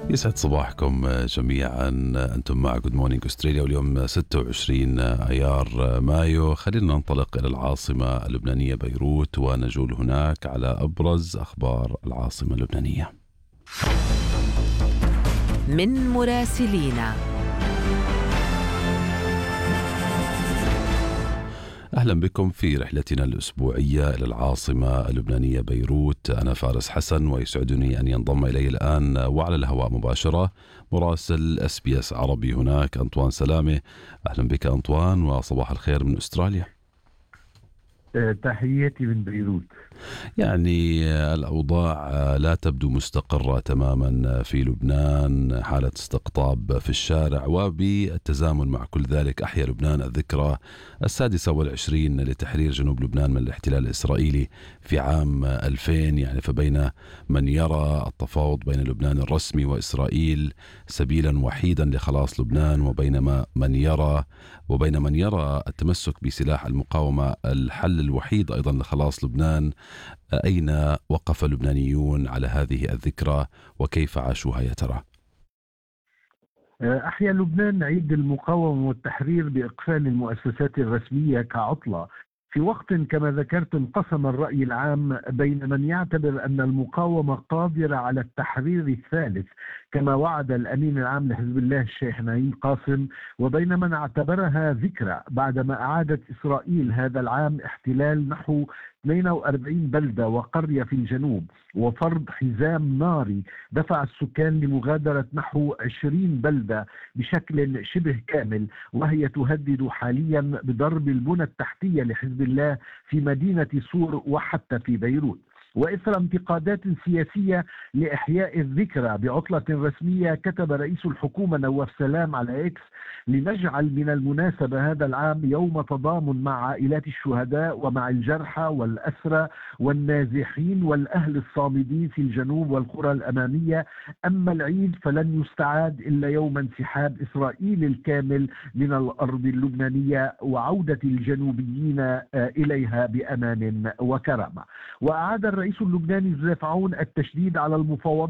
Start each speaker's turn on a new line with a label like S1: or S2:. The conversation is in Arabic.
S1: يسعد صباحكم جميعا. أنتم مع جود مورنينج أستراليا، واليوم 26 أيار مايو. خلينا ننطلق إلى العاصمة اللبنانية بيروت ونجول هناك على أبرز أخبار العاصمة اللبنانية
S2: من مراسلينا.
S1: أهلا بكم في رحلتنا الأسبوعية إلى العاصمة اللبنانية بيروت. أنا فارس حسن، ويسعدني أن ينضم إلي الآن وعلى الهواء مباشرة مراسل SBS عربي هناك أنطوان سلامة. أهلا بك أنطوان، وصباح الخير من أستراليا.
S3: تحياتي من بيروت.
S1: يعني الأوضاع لا تبدو مستقرة تماما في لبنان، حالة استقطاب في الشارع، وبالتزامن مع كل ذلك أحيا لبنان الذكرى 26 لتحرير جنوب لبنان من الاحتلال الإسرائيلي في عام 2000. يعني فبين من يرى التفاوض بين لبنان الرسمي وإسرائيل سبيلا وحيدا لخلاص لبنان، وبين من يرى التمسك بسلاح المقاومة الحل الوحيد أيضا لخلاص لبنان. أين وقف اللبنانيون على هذه الذكرى وكيف عاشوها يا ترى؟
S3: أحيا لبنان عيد المقاومة والتحرير بإقفال المؤسسات الرسمية كعطلة، في وقت كما ذكرت انقسم الرأي العام بين من يعتبر أن المقاومة قادرة على التحرير الثالث كما وعد الأمين العام لحزب الله الشيخ نعيم قاسم، وبين من اعتبرها ذكرى بعدما أعادت إسرائيل هذا العام احتلال نحو 42 بلدة وقرية في الجنوب، وفرض حزام ناري دفع السكان لمغادرة نحو 20 بلدة بشكل شبه كامل، وهي تهدد حاليا بضرب البنى التحتية لحزب الله في مدينة صور وحتى في بيروت. وإثر انتقادات سياسية لإحياء الذكرى بعطلة رسمية، كتب رئيس الحكومة نواف سلام على إكس: لنجعل من المناسبة هذا العام يوم تضامن مع عائلات الشهداء ومع الجرحى والأسرى والنازحين والأهل الصامدين في الجنوب والقرى الأمامية. أما العيد فلن يستعاد إلا يوم انسحاب إسرائيل الكامل من الأرض اللبنانية وعودة الجنوبيين إليها بأمان وكرامة. وأعاد الرئيس اللبناني جوزيف عون التشديد على المفاوضات